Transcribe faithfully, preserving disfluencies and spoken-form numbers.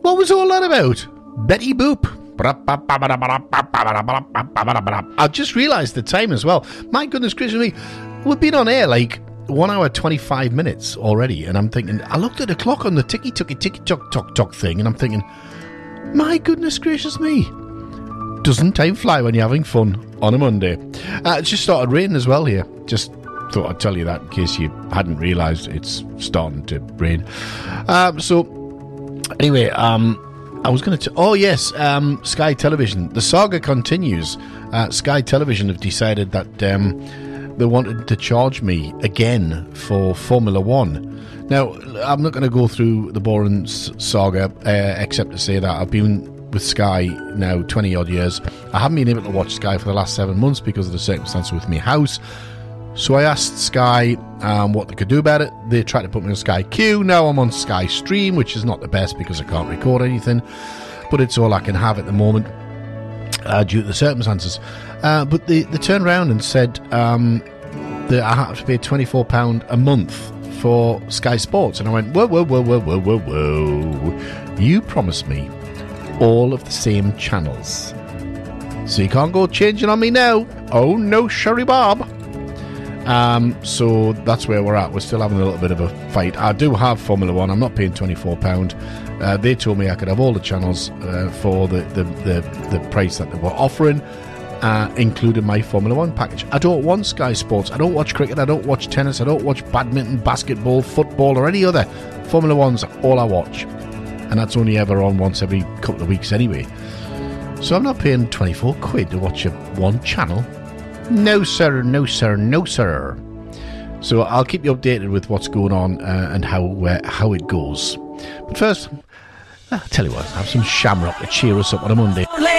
What was all that about? Betty Boop. I just realised the time as well. My goodness gracious me. We've been on air like one hour, twenty-five minutes already. And I'm thinking, I looked at the clock on the ticky-tucky, ticky-tock-tock-tock thing. And I'm thinking, my goodness gracious me. Doesn't time fly when you're having fun on a Monday? Uh, it just started raining as well here. Just thought I'd tell you that in case you hadn't realised it's starting to rain. Um, so, anyway, um, I was going to... Oh, yes, um, Sky Television. The saga continues. Uh, Sky Television have decided that um, they wanted to charge me again for Formula One. Now, I'm not going to go through the boring s- saga, uh, except to say that I've been with Sky now twenty odd years. I haven't been able to watch Sky for the last seven months because of the circumstances with my house. So I asked Sky um, what they could do about it. They tried to put me on Sky Q. Now I'm on Sky Stream, which is not the best because I can't record anything, but it's all I can have at the moment uh, due to the circumstances. Uh, but they, they turned around and said um, that I have to pay twenty-four pounds a month for Sky Sports. And I went, whoa, whoa, whoa, whoa, whoa, whoa, whoa. You promised me all of the same channels, so you can't go changing on me now. Oh no, Sherry Bob. Um, so that's where we're at. We're still having a little bit of a fight. I do have Formula One. I'm not paying twenty-four pounds. Uh, they told me I could have all the channels uh, for the, the, the, the price that they were offering, uh, including my Formula One package. I don't want Sky Sports. I don't watch cricket. I don't watch tennis. I don't watch badminton, basketball, football, or any other. Formula One's all I watch. And that's only ever on once every couple of weeks anyway. So I'm not paying twenty-four quid to watch a one channel. No sir, no sir, no sir. So I'll keep you updated with what's going on uh, and how uh, how it goes. But first, I'll tell you what, have some Shamrock to cheer us up on a Monday.